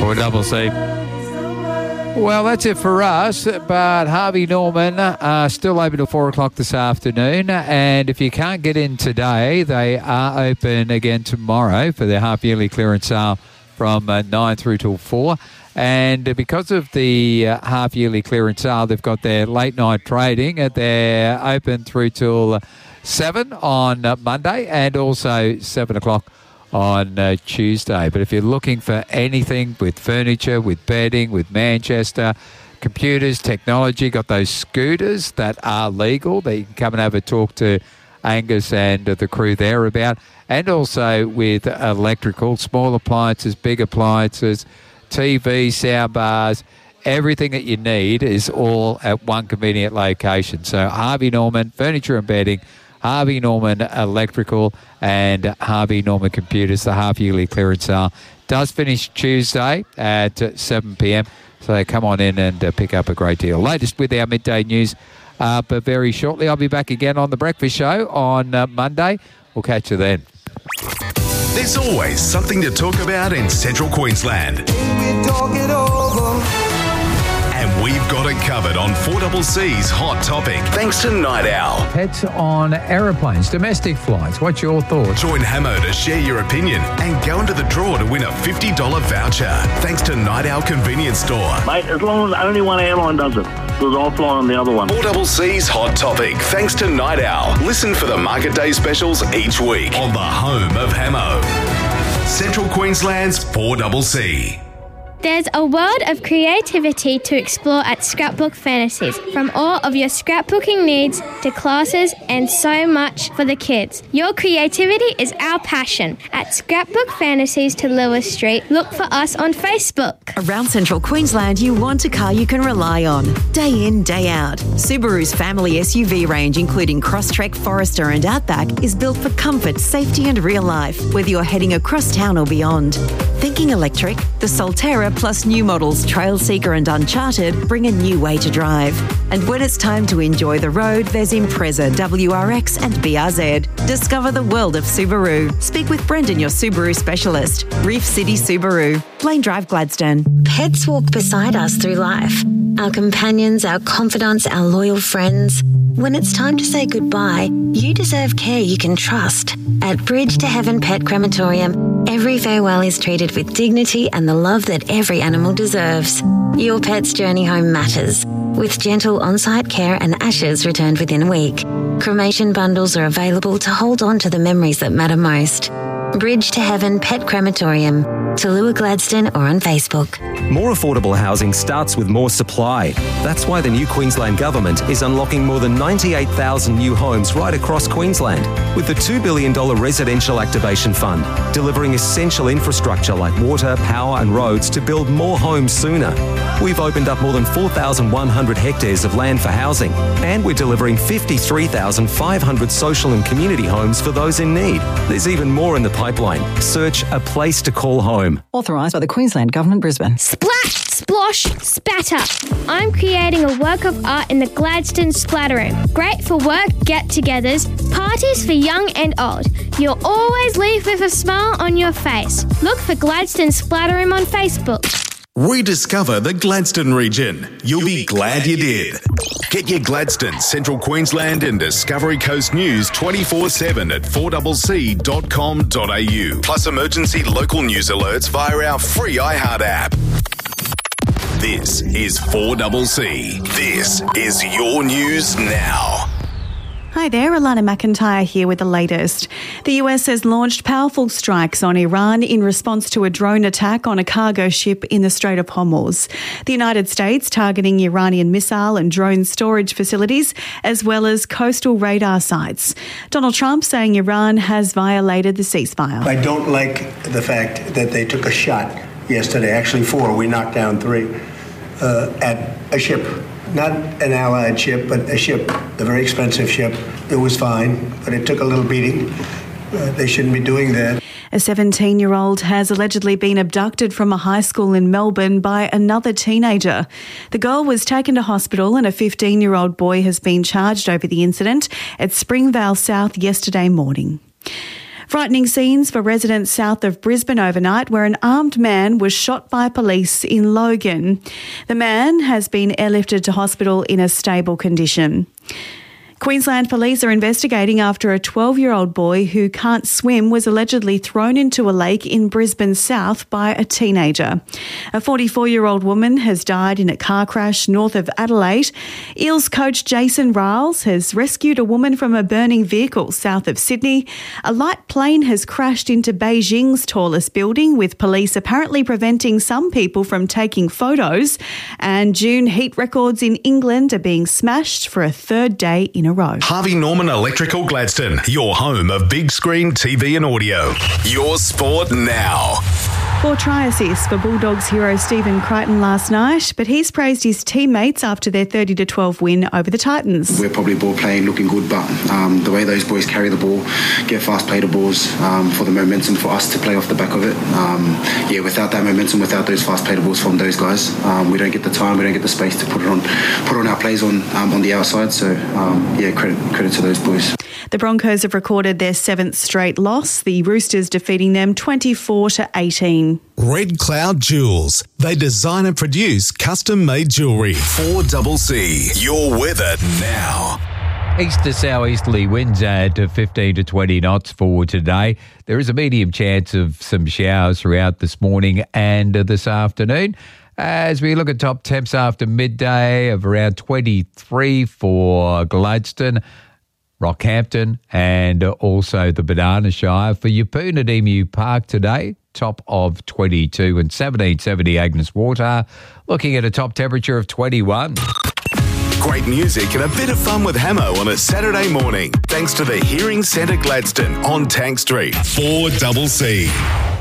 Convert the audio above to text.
4CC. Well, that's it for us, but Harvey Norman are still open till 4 o'clock this afternoon, and if you can't get in today, they are open again tomorrow for their half-yearly clearance sale from 9 through till 4. And because of the half-yearly clearance sale, they've got their late-night trading. They're open through till 7 on Monday and also 7 o'clock on Tuesday. But if you're looking for anything with furniture, with bedding, with Manchester, computers, technology, got those scooters that are legal that you can come and have a talk to Angus and the crew there about, and also with electrical, small appliances, big appliances, TV, sound bars, everything that you need is all at one convenient location. So Harvey Norman Furniture and Bedding, Harvey Norman Electrical and Harvey Norman Computers. The half-yearly clearance sale does finish Tuesday at 7 p.m. So come on in and pick up a great deal. Latest with our midday news, but very shortly. I'll be back again on The Breakfast Show on Monday. We'll catch you then. There's always something to talk about in Central Queensland. And we've got it covered on 4CC's Hot Topic, thanks to Night Owl. Pets on aeroplanes, domestic flights. What's your thoughts? Join Hamo to share your opinion and go into the draw to win a $50 voucher, thanks to Night Owl Convenience Store. Mate, as long as only one airline does it, because I'll fly on the other one. 4CC's Hot Topic, thanks to Night Owl. Listen for the Market Day specials each week on the home of Hamo. Central Queensland's 4CC. There's a world of creativity to explore at Scrapbook Fantasies, from all of your scrapbooking needs to classes and so much for the kids. Your creativity is our passion. At Scrapbook Fantasies to Lewis Street, look for us on Facebook. Around Central Queensland, you want a car you can rely on, day in, day out. Subaru's family SUV range, including Crosstrek, Forester and Outback, is built for comfort, safety and real life, whether you're heading across town or beyond. Thinking electric? The Solterra plus new models Trailseeker and Uncharted bring a new way to drive. And when it's time to enjoy the road, there's Impreza, WRX and BRZ. Discover the world of Subaru. Speak with Brendan, your Subaru specialist. Reef City Subaru, Blaine Drive, Gladstone. Pets walk beside us through life. Our companions, our confidants, our loyal friends. When it's time to say goodbye, you deserve care you can trust. At Bridge to Heaven Pet Crematorium, every farewell is treated with dignity and the love that every animal deserves. Your pet's journey home matters, with gentle on-site care and ashes returned within a week. Cremation bundles are available to hold on to the memories that matter most. Bridge to Heaven Pet Crematorium, Tallulah Gladstone or on Facebook. More affordable housing starts with more supply. That's why the new Queensland Government is unlocking more than 98,000 new homes right across Queensland with the $2 billion Residential Activation Fund, delivering essential infrastructure like water, power and roads to build more homes sooner. We've opened up more than 4,100 hectares of land for housing, and we're delivering 53,500 social and community homes for those in need. There's even more in the pipeline. Search A Place to Call Home. Authorised by the Queensland Government, Brisbane. Splash, splosh, spatter. I'm creating a work of art in the Gladstone Splatter Room. Great for work, get-togethers, parties for young and old. You'll always leave with a smile on your face. Look for Gladstone Splatter Room on Facebook. Rediscover the Gladstone region. You'll be glad you did. Get your Gladstone, Central Queensland and Discovery Coast news 24/7 at 4CC.com.au. Plus emergency local news alerts via our free iHeart app. This is 4CC. This is your news now. Hi there, Alana McIntyre here with the latest. The US has launched powerful strikes on Iran in response to a drone attack on a cargo ship in the Strait of Hormuz. The United States targeting Iranian missile and drone storage facilities, as well as coastal radar sites. Donald Trump saying Iran has violated the ceasefire. I don't like the fact that they took a shot yesterday, actually 4, we knocked down 3, at a ship. Not an Allied ship, but a ship, a very expensive ship. It was fine, but it took a little beating. They shouldn't be doing that. A 17-year-old has allegedly been abducted from a high school in Melbourne by another teenager. The girl was taken to hospital and a 15-year-old boy has been charged over the incident at Springvale South yesterday morning. Frightening scenes for residents south of Brisbane overnight, where an armed man was shot by police in Logan. The man has been airlifted to hospital in a stable condition. Queensland police are investigating after a 12-year-old boy who can't swim was allegedly thrown into a lake in Brisbane South by a teenager. A 44-year-old woman has died in a car crash north of Adelaide. Eels coach Jason Riles has rescued a woman from a burning vehicle south of Sydney. A light plane has crashed into Beijing's tallest building, with police apparently preventing some people from taking photos. And June heat records in England are being smashed for a third day in a row. Harvey Norman Electrical Gladstone, your home of big screen TV and audio. Your sport now. 4 try assists for Bulldogs hero Stephen Crichton last night, but he's praised his teammates after their 30-12 win over the Titans. We're probably ball playing, looking good, but the way those boys carry the ball, get fast play the balls, for the momentum for us to play off the back of it. Without that momentum, without those fast play the balls from those guys, we don't get the time, we don't get the space to put on our plays on the outside. So credit to those boys. The Broncos have recorded their 7th straight loss, the Roosters defeating them 24-18. Red Cloud Jewels. They design and produce custom-made jewellery. 4CC. Your weather now. East to southeasterly winds at 15 to 20 knots for today. There is a medium chance of some showers throughout this morning and this afternoon. As we look at top temps after midday of around 23 for Gladstone, Rockhampton, and also the Banana Shire. For Yeppoon at Emu Park today, top of 22, and 1770 Agnes Water, looking at a top temperature of 21. Great music and a bit of fun with Hamo on a Saturday morning. Thanks to the Hearing Centre Gladstone on Tank Street. 4CC.